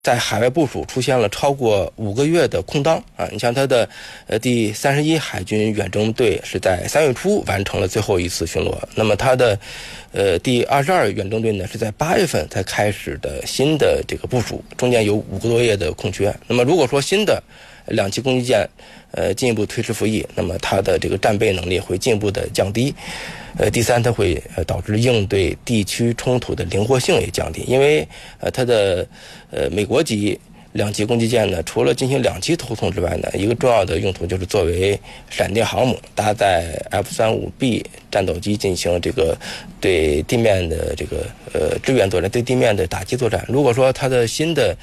在海外部署出现了超过5个月的空档啊！你像它的第31海军远征队是在3月初完成了最后一次巡逻，那么它的第22远征队呢是在8月份才开始的新的这个部署，中间有5个多月的空缺。那么如果说新的2栖攻击舰进一步推迟服役，那么它的这个战备能力会进一步的降低。第三，它会导致应对地区冲突的灵活性也降低，因为它的美国级2栖攻击舰呢，除了进行2栖投送之外呢，一个重要的用途就是作为闪电航母，搭载 F-35B 战斗机进行这个对地面的这个支援作战，对地面的打击作战。如果说它的新的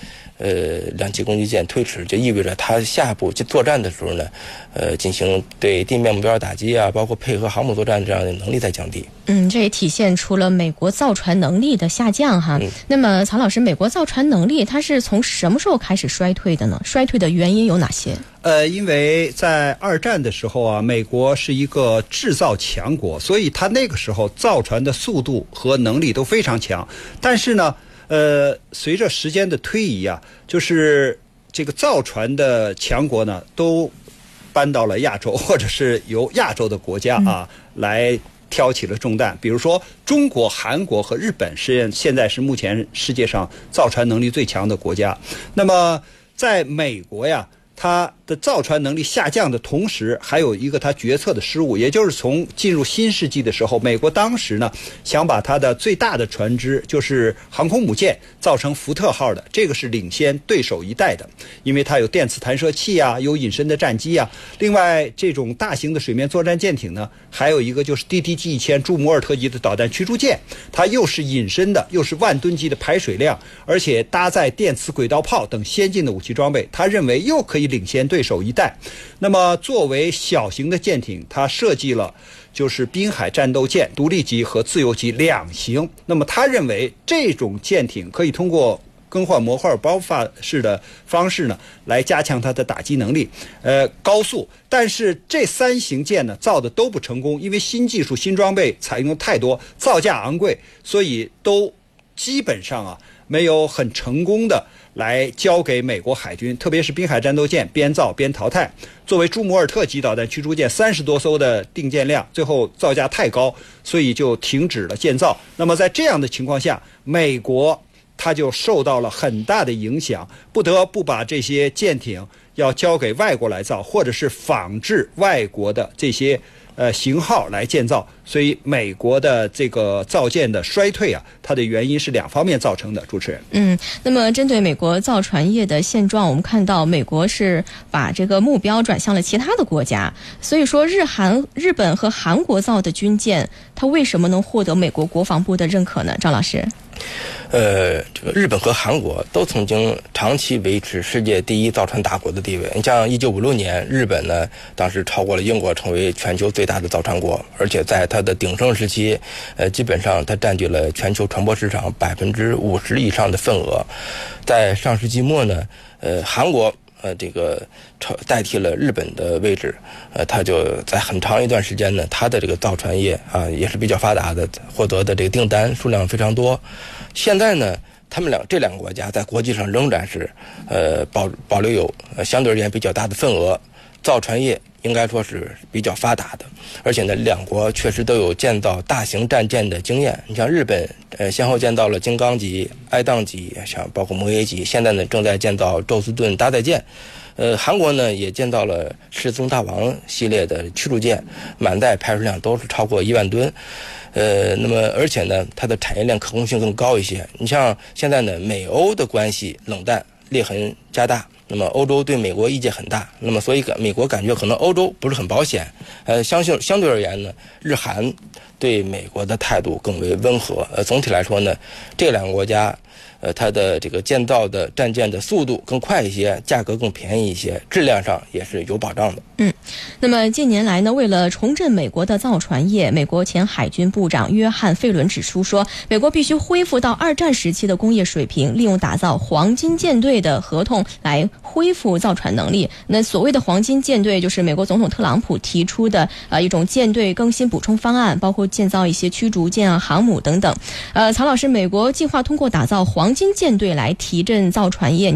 2栖攻击舰推迟，就意味着它下一步作战的时候呢，进行对地面目标打击啊，包括配合航母作战这样的能力在降低。 这也体现出了美国造船能力的下降哈。那么曹老师，美国造船能力它是从什么时候开始衰退的呢？衰退的原因有哪些？ 因为在2战的时候啊，美国是一个制造强国，所以它那个时候造船的速度和能力都非常强。但是呢，随着时间的推移啊，就是这个造船的强国呢，都搬到了亚洲，或者是由亚洲的国家啊来挑起了重担。比如说中国、韩国和日本现在是目前世界上造船能力最强的国家。那么在美国呀，它的造船能力下降的同时，还有一个它决策的失误，也就是从进入新世纪的时候，美国当时呢想把它的最大的船只，就是航空母舰，造成福特号的，这个是领先对手一代的，因为它有电磁弹射器啊，有隐身的战机啊。另外，这种大型的水面作战舰艇呢，还有一个就是 DDG-1000驻摩尔特级的导弹驱逐舰，它又是隐身的，又是万吨级的排水量，而且搭载电磁轨道炮等先进的武器装备，他认为又可以领先对手一代。那么作为小型的舰艇，它设计了就是滨海战斗舰、独立级和自由级2型。那么他认为这种舰艇可以通过更换模块爆发式的方式呢，来加强它的打击能力，高速。但是这3型舰呢，造的都不成功，因为新技术、新装备采用太多，造价昂贵，所以都基本上啊没有很成功的来交给美国海军，特别是滨海战斗舰边造边淘汰。作为朱摩尔特级导弹驱逐舰30多艘的定舰量，最后造价太高，所以就停止了建造。那么在这样的情况下，美国它就受到了很大的影响，不得不把这些舰艇要交给外国来造，或者是仿制外国的这些型号来建造。所以美国的这个造舰的衰退啊，它的原因是2方面造成的。主持人， 那么针对美国造船业的现状，我们看到美国是把这个目标转向了其他的国家，所以说日本和韩国造的军舰，它为什么能获得美国国防部的认可呢？赵老师。 这个日本和韩国都曾经长期维持世界第一造船大国的地位。你像1956年，日本呢当时超过了英国，成为全球最大的造船国，而且在它的鼎盛时期，基本上它占据了全球船舶市场50%以上的份额。在上世纪末呢，韩国这个代替了日本的位置，它就在很长一段时间呢，它的这个造船业啊也是比较发达的，获得的这个订单数量非常多。现在呢，这两个国家在国际上仍然是保留有相对而言比较大的份额，造船业应该说是比较发达的，而且呢，两国确实都有建造大型战舰的经验。你像日本，先后建造了金刚级、爱宕级，像包括摩耶级，现在呢正在建造宙斯盾搭载舰。韩国呢也建造了赤松大王系列的驱逐舰，满载排水量都是超过1万吨。那么而且呢，它的产业链可控性更高一些。你像现在呢，美欧的关系冷淡，裂痕加大。那么欧洲对美国意见很大，那么所以美国感觉可能欧洲不是很保险。相对而言呢，日韩对美国的态度更为温和。总体来说呢，这两个国家它的这个建造的战舰的速度更快一些，价格更便宜一些，质量上也是有保障的。 那么近年来呢，为了重振美国的造船业，美国前海军部长约翰·费伦指出说，美国必须恢复到2战时期的工业水平，利用打造黄金舰队的合同来恢复造船能力。那所谓的黄金舰队，就是美国总统特朗普提出的一种舰队更新补充方案，包括建造一些驱逐舰啊、航母等等。曹老师，美国计划通过打造黄黄金舰队来提振造船业。